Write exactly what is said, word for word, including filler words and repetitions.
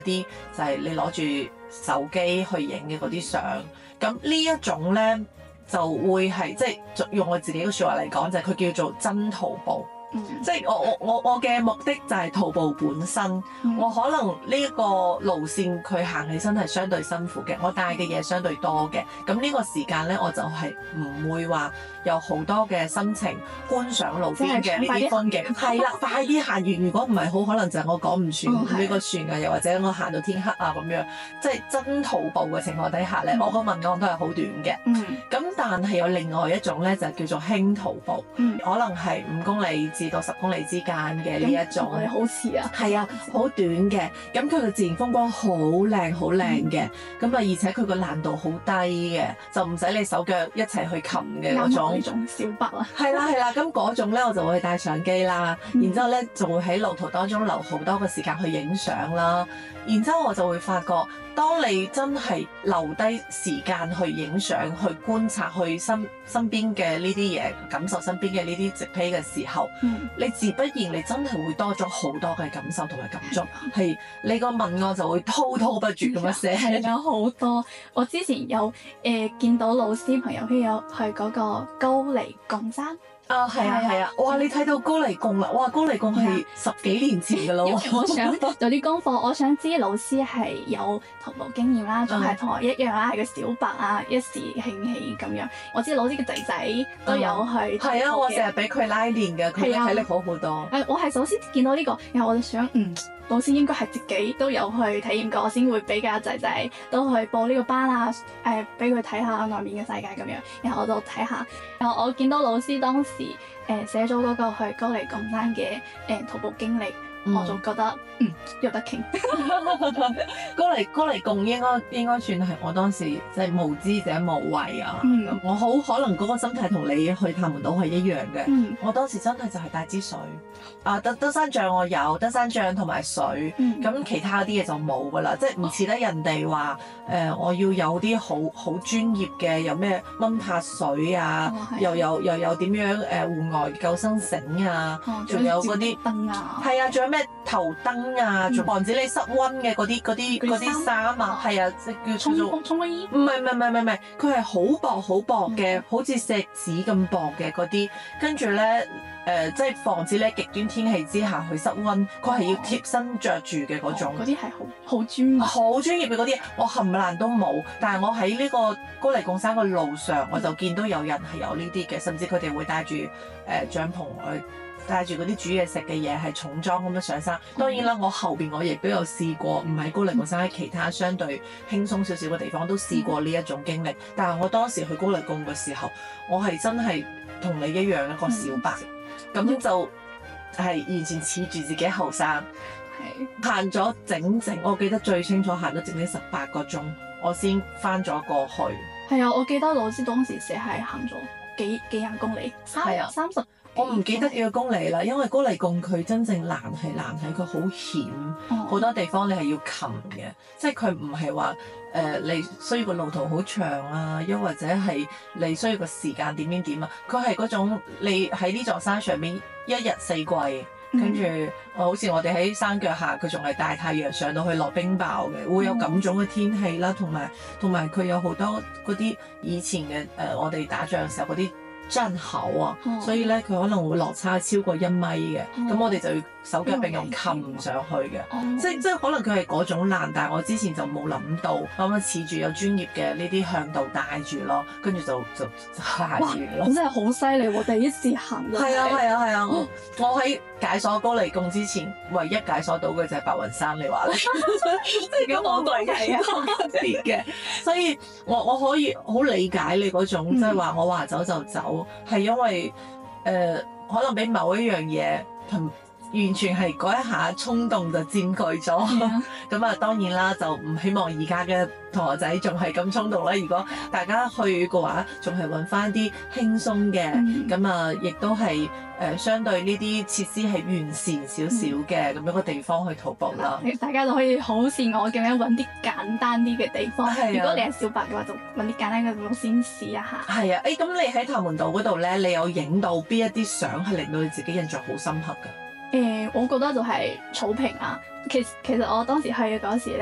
啲就係你攞住手機去影嘅嗰啲相。咁呢一種咧就會係即係用我自己嘅説話嚟講，就係、是、佢叫做真徒步。 嗯、 即係我我我我嘅目的就係徒步本身， 嗯、 我可能呢一個路線佢行起身係相對辛苦嘅，我帶嘅嘢相對多嘅，咁呢個時間咧我就係唔會話有好多嘅心情觀賞路邊嘅呢啲風景，係啦，快啲行完，如果唔係好可能就係我趕唔住呢個船啊，又或者我行到天黑啊咁樣，即係真徒步嘅情況底下咧，嗯、我個文案都係好短嘅，咁、嗯、但係有另外一種咧就叫做輕徒步，嗯、可能係五公里至到十公里之間嘅呢一種， 係好似啊， 係啊，好短嘅，咁佢嘅自然風光好靚好靚嘅，咁啊、嗯、而且佢個難度好低嘅，就唔使你手腳一齊去擒嘅嗰種。呢種小白啊， 係啦係啦，咁嗰種咧我就會帶相機啦，嗯、然之後咧就會喺路途當中留好多嘅時間去影相啦，然之後我就會發覺，當你真係留低時間去影相、去觀察、去身身邊嘅呢啲嘢，感受身邊嘅呢啲植被嘅時候，嗯、你自不然你真係會多咗好多嘅感受同埋感觸，係你個文案就會滔滔不絕咁樣寫。 係有好多，我之前有誒、呃、見到老師朋友圈有去嗰個高黎貢山。 啊，係啊，係啊！哇，你睇到高黎貢啦！哇，高黎貢係十幾年前㗎咯。 因為我想做啲功課，我想知老師係有徒步經驗啦，仲係同我一樣啦，係個小白啊，一時興起咁樣。我知老師嘅仔仔都有去。係啊， 我成日俾佢拉練㗎，佢嘅體力好好多。 誒，我係首先見到呢個，然後我就想，嗯，老師應該係自己都有去體驗過，我先會俾架仔仔都去報呢個班啊，誒，俾佢睇下外面嘅世界咁樣。然後我就睇下，然後我見到老師當時誒寫咗嗰個去高黎貢山嘅誒徒步經歷，嗯、我就覺得嗯有得傾。 高黎高黎貢應該應該算係我當時即係無知者無畏啊！ 嗯、我好可能嗰個心態同你去塔門島係一樣嘅。 嗯、 我當時真係就係帶支水啊，登登山杖我有登山杖同埋水，咁、嗯、其他啲嘢就冇㗎啦，即係唔似得人哋話誒我要有啲好好專業嘅，有咩蚊拍水啊，哦、又有又有點樣誒戶外救生繩啊，仲、哦、有嗰啲燈啊， 係啊，仲有咩頭燈啊，仲防止你室溫嘅嗰啲嗰啲嗰啲衫啊，係啊，即叫做衝鋒衝鋒衣。 唔係唔係唔係唔係，佢係好薄好薄嘅，嗯、好似錫紙咁薄嘅嗰啲，跟住咧誒，即係防止咧極端天氣之下去室溫，佢係要貼身着住嘅嗰種。 嗰啲係好好專業， 好專業嘅嗰啲，我冚唪唥都冇。但係我喺呢個高黎貢山嘅路上，我就見到有人係有呢啲嘅，甚至佢哋會帶住誒帳篷去。帶住嗰啲煮嘢食嘅嘢係重裝咁樣上山，當然啦，我後邊我亦都有試過，唔喺高黎貢山，喺其他相對輕鬆少少嘅地方都試過呢一種經歷。但係我當時去高黎貢嘅時候，我係真係同你一樣一個小白，咁、嗯、就係完全恃住自己後生，係行咗整整，我記得最清楚行咗整整十八個鐘，我先翻咗過去。 係啊，我記得老師當時寫係行咗幾幾廿公里，三三十。 我唔記得幾個公里啦，因為高黎貢佢真正難係難喺佢好險，好、哦、多地方你係要擒嘅，即係佢唔係話誒你需要個路途好長啊，又或者係你需要個時間點點點啊，佢係嗰種你喺呢座山上面一日四季，跟住我好似我哋喺山腳下，佢仲係大太陽上到去落冰雹嘅，會有咁種嘅天氣啦，同埋同埋佢有好多嗰啲以前嘅誒、呃、我哋打仗嘅時候嗰啲真厚啊，哦、所以咧佢可能會落差超過一米嘅，咁、哦、我哋就要手腳並用擒上去嘅、哦，即即可能佢係嗰種難，但係我之前就冇諗到，咁樣恃住有專業嘅呢啲向導帶住咯，跟住就就行完咯。 咁真係好犀利喎！第一次行嘅。 係啊係啊係啊！我喺解鎖高黎貢之前，唯一解鎖到嘅就係白雲山，你話咧？即係咁我對係啊，嘅，所以我我可以好理解你嗰種，即係話我話走就走，係因為誒、呃、可能俾某一樣嘢同。完全係嗰一下衝動就佔據咗，咁啊當然啦，就唔希望而家嘅同學仔仲係咁衝動啦。如果大家去嘅話，仲係揾翻啲輕鬆嘅，咁啊亦都係誒相對呢啲設施係完善少少嘅咁樣個地方去徒步啦。 大家就可以好似我咁樣揾啲簡單啲嘅地方。啊、如果你係小白嘅話，就揾啲簡單嘅地方先試一下。係啊，誒、欸、咁你喺塔門島嗰度咧，你有影到邊一啲相係令到你自己印象好深刻㗎？ 誒、我覺得就係草坪啊。其實其實我當時去嗰時